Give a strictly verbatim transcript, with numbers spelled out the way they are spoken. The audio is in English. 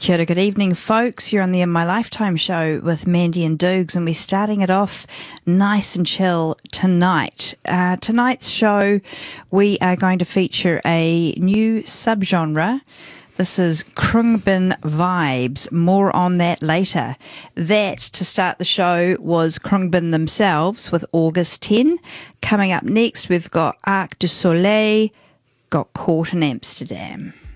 Kia ora, good evening, folks. You're on the In My Lifetime show with Mandy and Doogs, and we're starting it off nice and chill tonight. Uh, tonight's show, we are going to feature a new subgenre. This is Khruangbin Vibes. More on that later. That, to start the show, was Khruangbin themselves with August tenth. Coming up next, we've got Arc du Soleil, got Caught in Amsterdam.